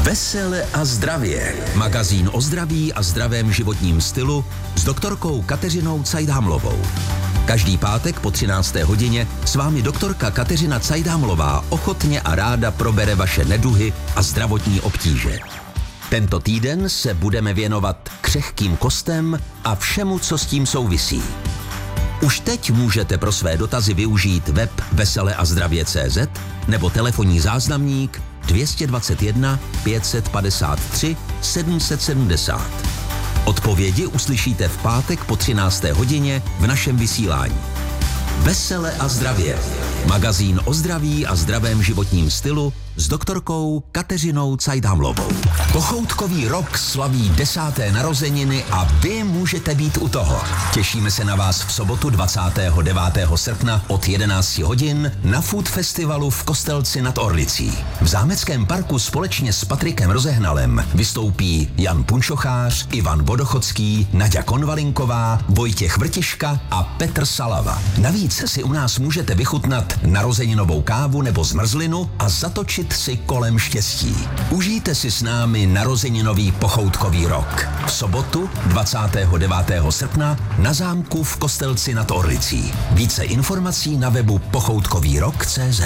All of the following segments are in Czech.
Vesele a zdravě. Magazín o zdraví a zdravém životním stylu s doktorkou Kateřinou Cajdámlovou. Každý pátek po 13. hodině s vámi doktorka Kateřina Cajdámlová ochotně a ráda probere vaše neduhy a zdravotní obtíže. Tento týden se budeme věnovat křehkým kostem a všemu, co s tím souvisí. Už teď můžete pro své dotazy využít web veseleazdravě.cz nebo telefonní záznamník 221 553 770. Odpovědi uslyšíte v pátek po 13. hodině v našem vysílání. Vesele a zdravě. Magazín o zdraví a zdravém životním stylu s doktorkou Kateřinou Cajdámlovou. Pochoutkový rok slaví 10. narozeniny a vy můžete být u toho. Těšíme se na vás v sobotu 29. srpna od 11 hodin na Food Festivalu v Kostelci nad Orlicí. V Zámeckém parku společně s Patrikem Rozehnalem vystoupí Jan Punčochář, Ivan Vodochodský, Naďa Konvalinková, Vojtěch Vrtiška a Petr Salava. Navíc si u nás můžete vychutnat narozeninovou kávu nebo zmrzlinu a zatočit si kolem štěstí. Užijte si s námi narozeninový pochoutkový rok. V sobotu 29. srpna na zámku v Kostelci nad Orlicí. Více informací na webu pochoutkovýrok.cz.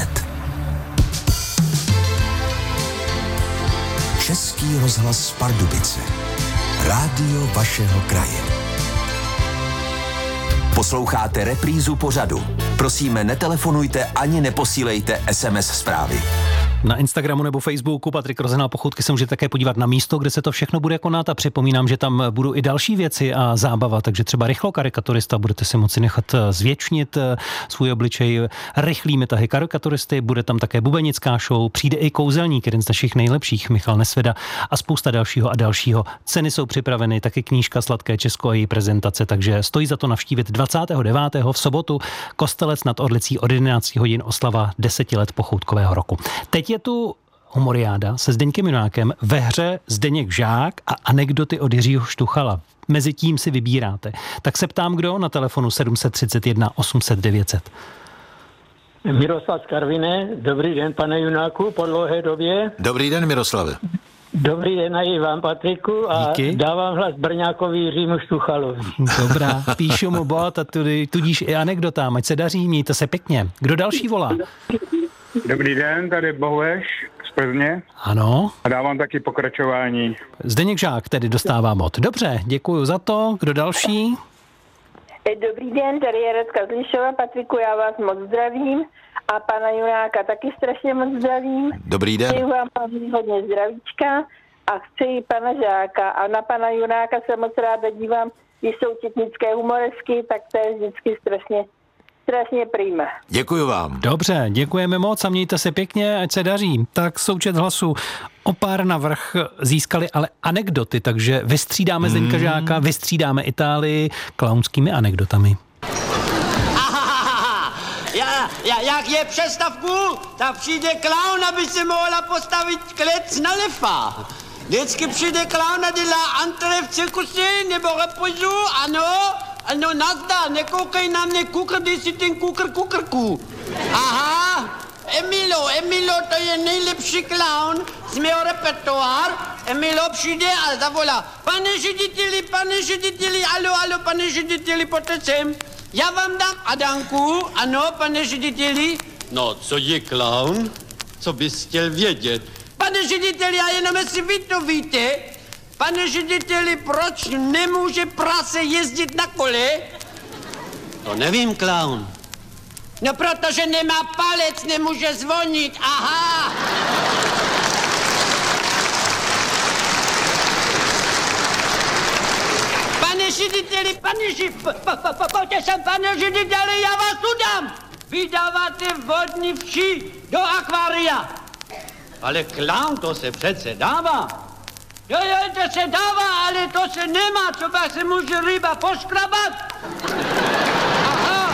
Český rozhlas Pardubice. Rádio vašeho kraje. Posloucháte reprízu pořadu. Prosíme, netelefonujte ani neposílejte SMS zprávy. Na Instagramu nebo Facebooku Patrik Rozehnal Pochoutky se můžete také podívat na místo, kde se to všechno bude konat a připomínám, že tam budou i další věci a zábava, takže třeba rychlokarikaturista, budete si moci nechat zvětšnit svůj obličej rychlými tahy karikaturisty, bude tam také bubenická show, přijde i kouzelník, jeden z našich nejlepších, Michal Nesveda a spousta dalšího a dalšího. Ceny jsou připraveny, taky knížka Sladké Česko a její prezentace, takže stojí za to navštívit 29. v sobotu Kostelec nad Orlicí od 11 hodin oslava 10 let pochoutkového roku. Teď je tu humoriáda se Zdeňkem Junákem, ve hře Zdeněk Žák a anekdoty od Jiřího Štuchala. Mezitím si vybíráte. Tak se ptám, kdo na telefonu 731 800 900. Miroslav z Karviné. Dobrý den, pane Junáku, po dlouhé době. Dobrý den, Miroslave. Dobrý den i vám, Patriku, a díky. Dávám hlas Brňákovi Jiřímu Štuchalovi. Dobrá, píšu mu bod a tudíž i anekdotám, ať se daří, mějte se pěkně. Kdo další volá? Dobrý den, tady Bohueš z Plzně. Ano. A dávám taky pokračování. Zdeněk Žák tedy dostává mod. Dobře, děkuju za to. Kdo další? Dobrý den, tady je Radka z Lišova. Patriku, já vás moc zdravím a pana Junáka taky strašně moc zdravím. Dobrý den. Přeju vám hodně zdravíčka a chci i pana Žáka. A na pana Junáka se moc ráda dívám, když jsou četnické humoresky, tak to je vždycky strašně prýma. Děkuju vám. Dobře, děkujeme moc a mějte se pěkně, ať se daří. Tak součet hlasů o pár navrch získali ale anekdoty, takže vystřídáme Zdeňka Žáka, vystřídáme Itálii klaunskými anekdotami. Jak je přestavku, tak přijde klaun, aby se mohla postavit klec na lefa. Vždycky přijde klaun a dělá entrée v cirkuse nebo repozu, ano, nazdar, nekoukej na mě, kukr, dej si ten kukr. Aha, Emilo, to je nejlepší klaun z mého repertoár. Emilo přijde a zavolá, pane řediteli, alo, pane řediteli, pojďte sem. Já vám dám Adanku, ano, pane řediteli. No, co je klaun? Co bys chtěl vědět? Pane řediteli, a jenom jestli vy to víte, pane řediteli, proč nemůže prase jezdit na kole? To nevím, klaun. No, protože nemá palec, nemůže zvonit, aha. Pane řediteli, pojďte sem, pane řediteli, já vás udám. Vydáváte vodní vši do akvária. Ale klaun, to se přece dává. Jo, to se dává, ale to se nemá, třeba se může ryba poškrabat. Aha.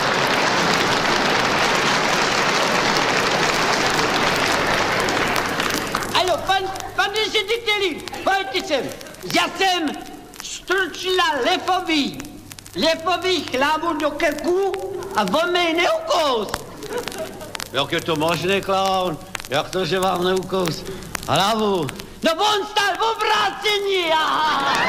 Alo, pane řediteli, pojďte sem. Já jsem strčila lefový hlavu do krku a on mě neukous. Jak je to možné, klaun? Jak to, že vám neukous hlavu? No on stál v obrácení.